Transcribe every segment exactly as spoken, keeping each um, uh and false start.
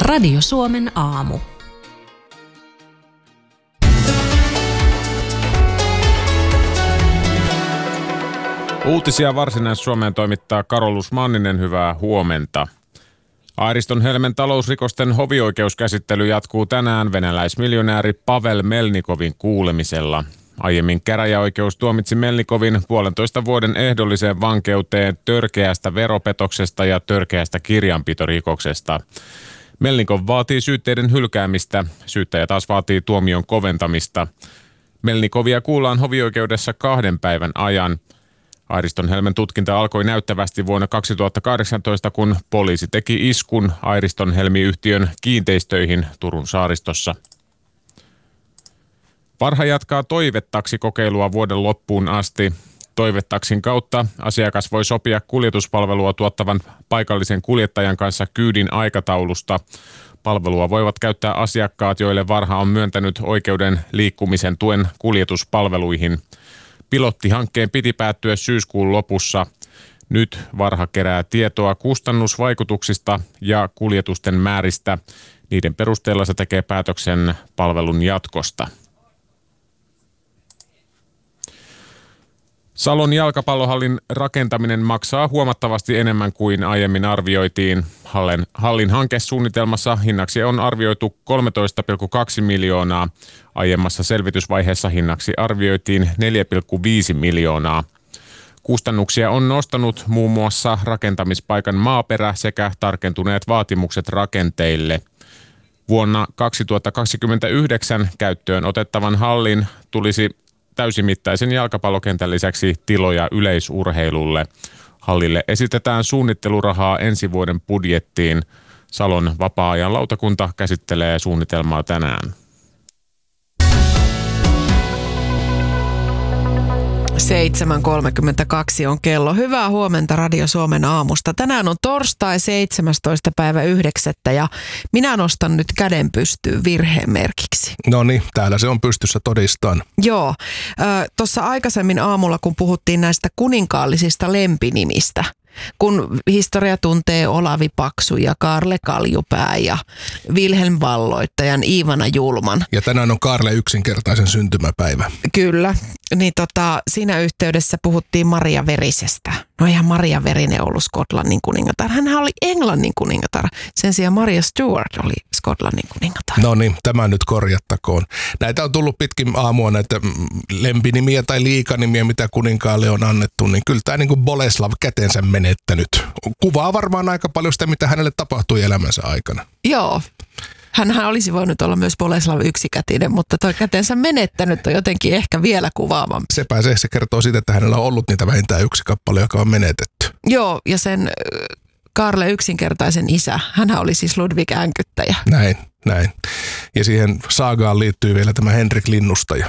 Radio Suomen aamu. Uutisia Varsinais-Suomeen toimittaa Karolus Manninen, hyvää huomenta. Airistonhelmen talousrikosten hovioikeuskäsittely jatkuu tänään venäläismiljonääri Pavel Melnikovin kuulemisella. Aiemmin käräjäoikeus tuomitsi Melnikovin puolentoista vuoden ehdolliseen vankeuteen törkeästä veropetoksesta ja törkeästä kirjanpitorikoksesta. Melnikov vaatii syytteiden hylkäämistä, syyttäjä taas vaatii tuomion koventamista. Melnikovia kuullaan hovioikeudessa kahden päivän ajan. Airistonhelmen tutkinta alkoi näyttävästi vuonna kaksituhattakahdeksantoista, kun poliisi teki iskun Airistonhelmi-yhtiön kiinteistöihin Turun saaristossa. Varha jatkaa toivettaksikokeilua vuoden loppuun asti. Toivetaksin kautta asiakas voi sopia kuljetuspalvelua tuottavan paikallisen kuljettajan kanssa kyydin aikataulusta. Palvelua voivat käyttää asiakkaat, joille Varha on myöntänyt oikeuden liikkumisen tuen kuljetuspalveluihin. Pilottihankkeen piti päättyä syyskuun lopussa. Nyt Varha kerää tietoa kustannusvaikutuksista ja kuljetusten määristä. Niiden perusteella se tekee päätöksen palvelun jatkosta. Salon jalkapallohallin rakentaminen maksaa huomattavasti enemmän kuin aiemmin arvioitiin. Hallin, hallin hankesuunnitelmassa hinnaksi on arvioitu kolmetoista pilkku kaksi miljoonaa. Aiemmassa selvitysvaiheessa hinnaksi arvioitiin neljä pilkku viisi miljoonaa. Kustannuksia on nostanut muun muassa rakentamispaikan maaperä sekä tarkentuneet vaatimukset rakenteille. Vuonna kaksituhattakaksikymmentäyhdeksän käyttöön otettavan hallin tulisi täysimittaisen jalkapallokentän lisäksi tiloja yleisurheilulle. Hallille esitetään suunnittelurahaa ensi vuoden budjettiin. Salon vapaa-ajan lautakunta käsittelee suunnitelmaa tänään. seitsemän kolmekymmentäkaksi on kello. Hyvää huomenta Radio Suomen aamusta. Tänään on torstai seitsemästoista päivä yhdeksättä ja minä nostan nyt käden pystyyn virheen merkiksi. No niin, täällä se on pystyssä todistaan. Joo, tuossa aikaisemmin aamulla kun puhuttiin näistä kuninkaallisista lempinimistä, kun historia tuntee Olavi Paksu ja Kaarle Kaljupää ja Vilhelm Valloittajan Iivana Julman. Ja tänään on Kaarle yksinkertaisen syntymäpäivä. Kyllä, niin tota, siinä yhteydessä puhuttiin Maria Verisestä. No eihän Maria Verinen ollut Skotlannin kuningatar, hänhän oli Englannin kuningatar. Sen sijaan Maria Stuart oli Skotlannin kuningatar. No niin, tämä nyt korjattakoon. Näitä on tullut pitkin aamua näitä lempinimiä tai liikanimiä, mitä kuninkaalle on annettu, niin kyllä tämä niin kuin Boleslav kätensä menettänyt. Kuvaa varmaan aika paljon sitä, mitä hänelle tapahtui elämänsä aikana. Joo. Hänhän olisi voinut olla myös Boleslav yksikätinen, mutta toi kätensä menettänyt on jotenkin ehkä vielä kuvaavampi. Se pääsee, se kertoo siitä, että hänellä on ollut niitä vähintään yksi kappale, joka on menetetty. Joo, ja sen Kaarle yksinkertaisen isä, hänhän oli siis Ludvig Änkyttäjä. Näin, näin. Ja siihen saagaan liittyy vielä tämä Henrik Linnustaja.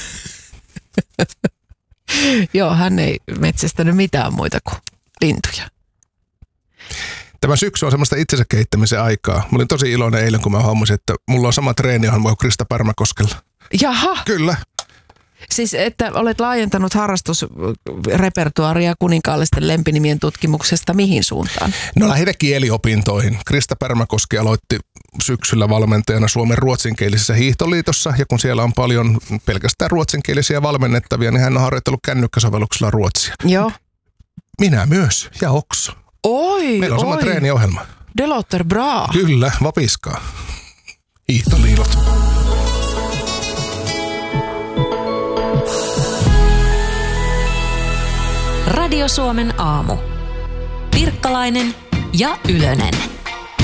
Joo, hän ei metsästänyt mitään muita kuin lintuja. Tämä syksy on semmoista itsensä kehittämisen aikaa. Mä olin tosi iloinen eilen, kun mä huomasin, että mulla on sama treeniohjelma kuin Krista Pärmäkoskella. Jaha. Kyllä. Siis, että olet laajentanut harrastusrepertuaaria kuninkaallisten lempinimien tutkimuksesta mihin suuntaan? No lähinnä kieliopintoihin. Krista Pärmäkoski aloitti syksyllä valmentajana Suomen ruotsinkielisessä hiihtoliitossa, ja kun siellä on paljon pelkästään ruotsinkielisiä valmennettavia, niin hän on harjoitellut kännykkäsovelluksella ruotsia. Joo. Minä myös, ja Okso. Oi, Meillä on sama oi. treeniohjelma. Det låter bra. Kyllä, vapiskaa. Hiihtoliivot. Radio Suomen aamu. Pirkkalainen ja Ylönen.